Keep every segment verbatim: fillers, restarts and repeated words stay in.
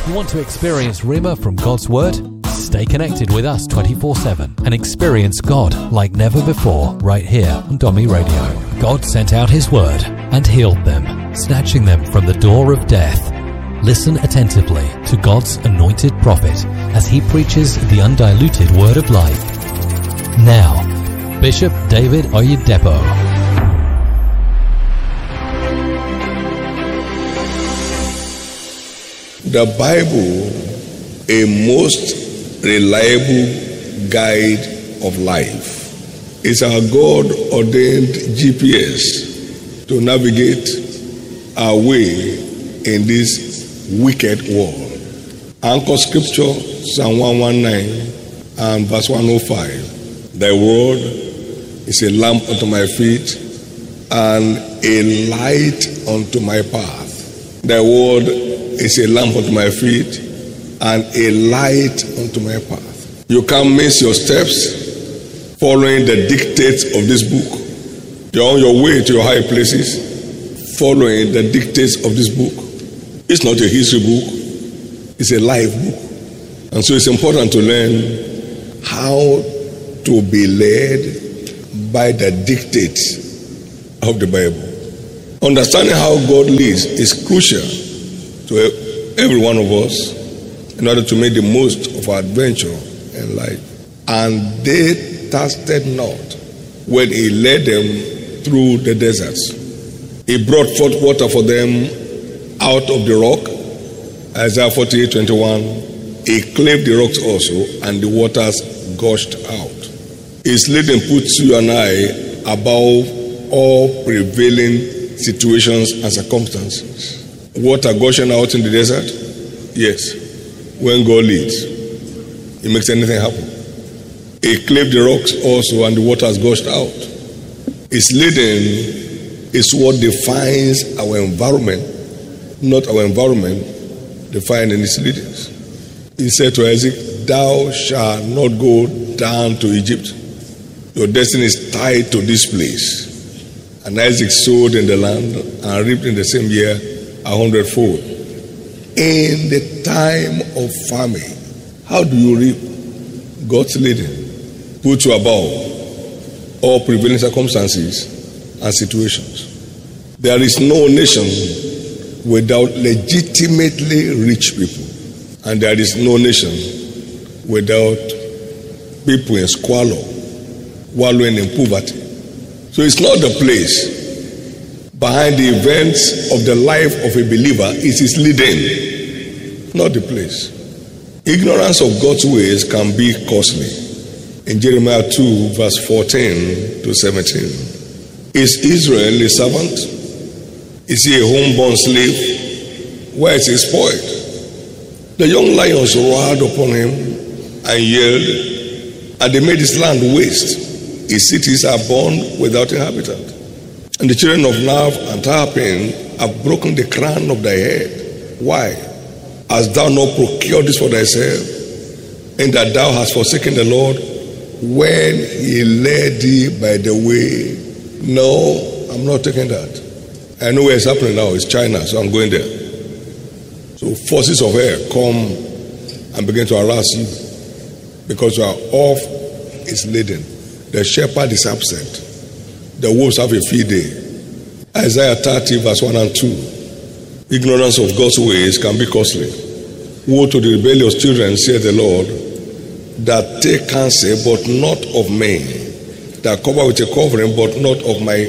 You want to experience Rhema from God's Word? Stay connected with us twenty-four seven and experience God like never before right here on Domi Radio. God sent out His Word and healed them, snatching them from the door of death. Listen attentively to God's anointed prophet as he preaches the undiluted Word of life. Now, Bishop David Oyedepo. The Bible, a most reliable guide of life, is our God-ordained G P S to navigate our way in this wicked world. Anchor scripture, Psalm one nineteen and verse one oh five. Thy word is a lamp unto my feet and a light unto my path. Thy word is a lamp unto my feet and a light unto my path. You can't miss your steps following the dictates of this book. You're on your way to your high places following the dictates of this book. It's not a history book, it's a life book. And so it's important to learn how to be led by the dictates of the Bible. Understanding how God leads is crucial to every one of us in order to make the most of our adventure in life. And they thirsted not when he led them through the deserts. He brought forth water for them out of the rock. Isaiah forty-eight twenty-one. He clave the rocks also, and the waters gushed out. His leading puts you and I above all prevailing situations and circumstances. Water gushing out in the desert? Yes. When God leads, He makes anything happen. He clave the rocks also, and the waters gushed out. His leading is what defines our environment, not our environment defined in His leadings. He said to Isaac, thou shalt not go down to Egypt. Your destiny is tied to this place. And Isaac sowed in the land and reaped in the same year a hundredfold. In the time of famine, how do you reap? God's leading puts you above all prevailing circumstances and situations. There is no nation without legitimately rich people, and there is no nation without people in squalor, wallowing in poverty. So it's not the place. Behind the events of the life of a believer is his leading, not the place. Ignorance of God's ways can be costly. In Jeremiah two, verse fourteen to seventeen. Is Israel a servant? Is he a homeborn slave? Where is he spoiled? The young lions roared upon him and yelled, and they made his land waste. His cities are born without inhabitant. And the children of Nav and Tarpin have broken the crown of thy head. Why? Hast thou not procured this for thyself, in that thou hast forsaken the Lord when He led thee by the way? No, I'm not taking that. I know where it's happening now. It's China, so I'm going there. So forces of air come and begin to harass you because you are off His leading. The shepherd is absent. The wolves have a field day. Isaiah thirty, verse one and two. Ignorance of God's ways can be costly. Woe to the rebellious children, saith the Lord, that take counsel, but not of men, that cover with a covering, but not of my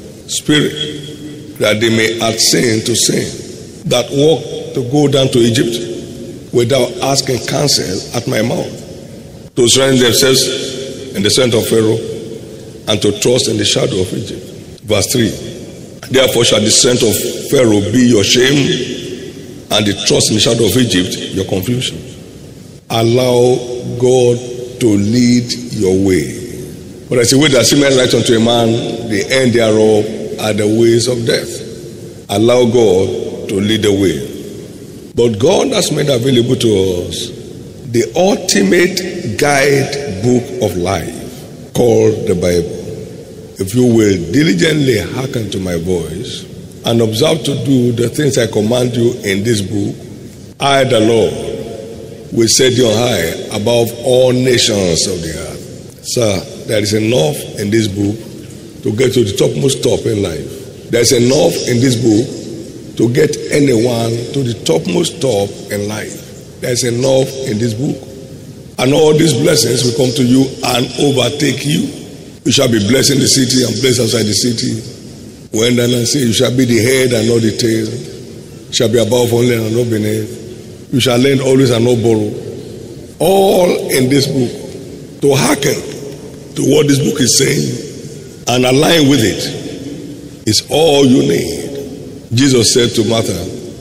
spirit, that they may add sin to sin, that walk to go down to Egypt without asking counsel at my mouth, to surrender themselves in the strength of Pharaoh, and to trust in the shadow of Egypt. Verse three. Therefore shall the strength of Pharaoh be your shame, and the trust in the shadow of Egypt your confusion. Allow God to lead your way. For as a way that seemeth right unto a man, the end thereof are the ways of death. Allow God to lead the way. But God has made available to us the ultimate guide book of life, called the Bible. If you will diligently hearken to my voice and observe to do the things I command you in this book, I, the Lord, will set you on high above all nations of the earth. Sir, there is enough in this book to get to the topmost top in life. There's enough in this book to get anyone to the topmost top in life. There's enough in this book. And all these blessings will come to you and overtake you. You shall be blessed in the city and blessed outside the city. When then I say, you shall be the head and not the tail. You shall be above only and not beneath. You shall lend always and not borrow. All in this book. To hearken to what this book is saying and align with it is all you need. Jesus said to Martha,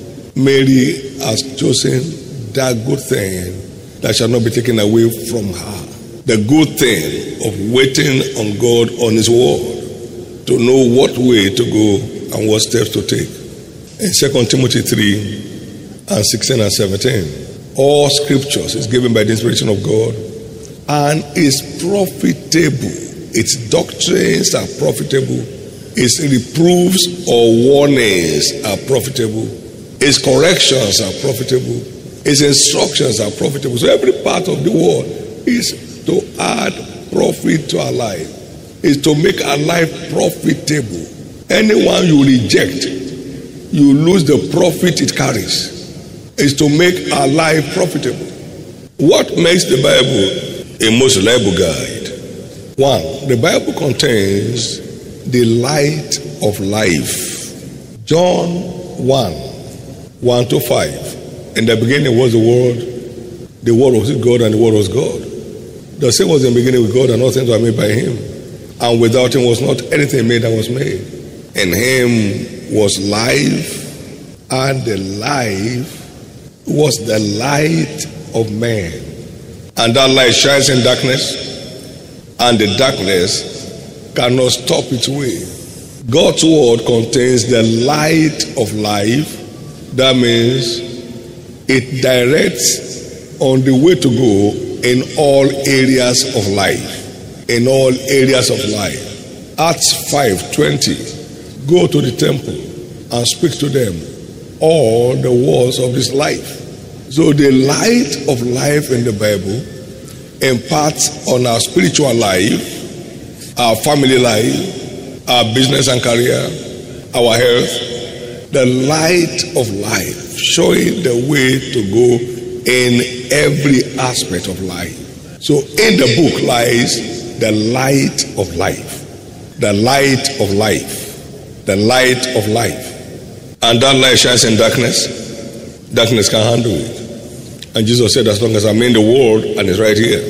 Mary has chosen that good thing that shall not be taken away from her. The good thing of waiting on God on His word to know what way to go and what steps to take. In Second Timothy three and sixteen and seventeen, all scriptures is given by the inspiration of God and is profitable. Its doctrines are profitable. Its reproofs or warnings are profitable. Its corrections are profitable. Its instructions are profitable. So every part of the word is to add profit to our life. Is to make our life profitable. Anyone you reject, you lose the profit it carries. Is to make our life profitable. What makes the Bible a most reliable guide? One, the Bible contains the light of life. John one, one to five. In the beginning was the Word. The Word was with God, and the Word was God. The same was in the beginning with God, and all things were made by Him. And without Him was not anything made that was made. In Him was life, and the life was the light of man. And that light shines in darkness, and the darkness cannot stop its way. God's Word contains the light of life. That means it directs on the way to go in all areas of life. In all areas of life. Acts five twenty. Go to the temple and speak to them all the words of this life. So the light of life in the Bible imparts on our spiritual life, our family life, our business and career, our health. The light of life, showing the way to go in every aspect of life. So in the book lies the light of life. The light of life. The light of life. And that light shines in darkness. Darkness can't handle it. And Jesus said, as long as I'm in the world, and it's right here,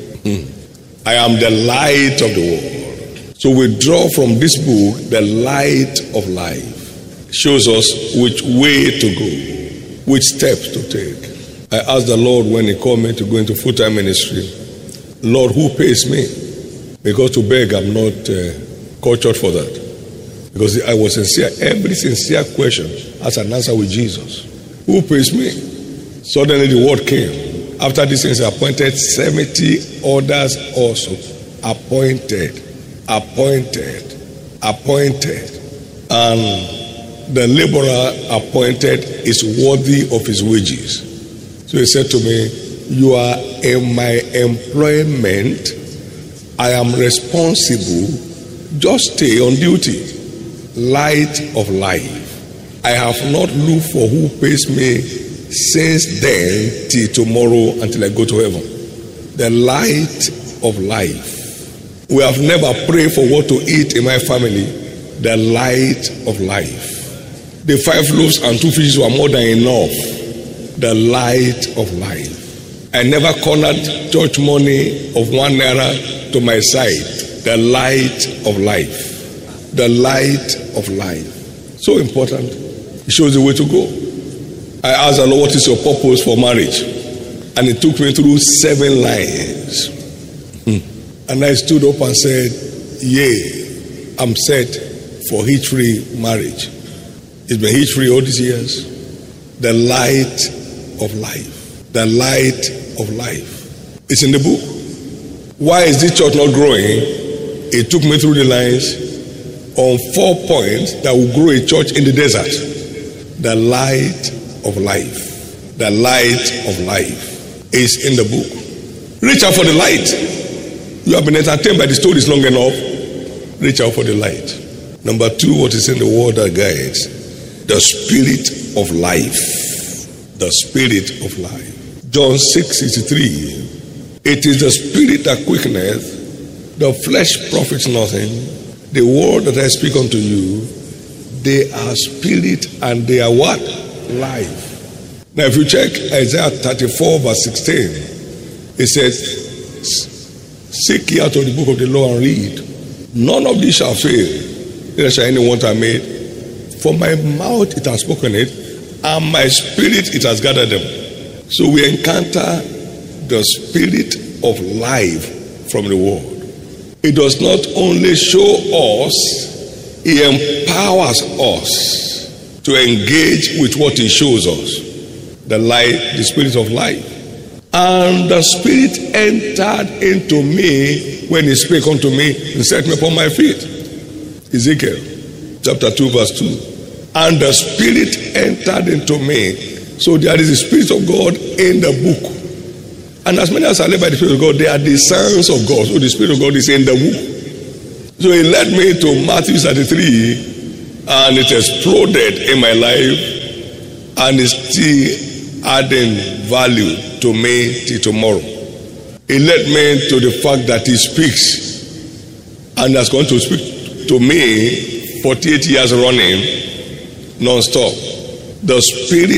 hmm, I am the light of the world. So we draw from this book the light of life. Shows us which way to go, which steps to take. I asked the Lord when He called me to go into full-time ministry, Lord, who pays me? Because to beg, I'm not uh, cultured for that. Because I was sincere. Every sincere question has an answer with Jesus. Who pays me? Suddenly the word came. After these things, I appointed seventy others also. Appointed, appointed, appointed. And the laborer appointed is worthy of his wages. So he said to me, you are in my employment. I am responsible. Just stay on duty. Light of life. I have not looked for who pays me since then till tomorrow until I go to heaven. The light of life. We have never prayed for what to eat in my family. The light of life. The five loaves and two fishes were more than enough. The light of life. I never cornered church money of one naira to my side. The light of life. The light of life. So important. It shows the way to go. I asked the Lord, what is your purpose for marriage? And He took me through seven lines. Hmm. And I stood up and said, yea, I'm set for hitch-free marriage. It's been hitch-free all these years. The light of life. The light of life. It's in the book. Why is this church not growing? It took me through the lines on four points that will grow a church in the desert. The light of life. the light of life, is in the book. Reach out for the light. You have been entertained by the stories long enough. Reach out for the light. Number two, what is in the word that guides? The spirit of life. The spirit of life. John six sixty-three. It is the spirit that quickeneth, the flesh profits nothing. The word that I speak unto you, they are spirit and they are what? Life. Now if you check Isaiah thirty-four verse sixteen, it says, seek ye out of the book of the law and read. None of these shall fail, neither shall any want are made. For my mouth it has spoken it, and my spirit it has gathered them. So we encounter the spirit of life from the word. It does not only show us, it empowers us to engage with what it shows us. The light, the spirit of life. And the spirit entered into me when he spake unto me and set me upon my feet. Ezekiel chapter two verse two. And the spirit entered into me. So there is the spirit of God in the book. And as many as are led by the spirit of God, they are the sons of God. So the spirit of God is in the book. So he led me to Matthew thirty-three, and it exploded in my life, and is still adding value to me till tomorrow. He led me to the fact that he speaks, and has going to speak to me forty-eight years running, non-stop. The spirit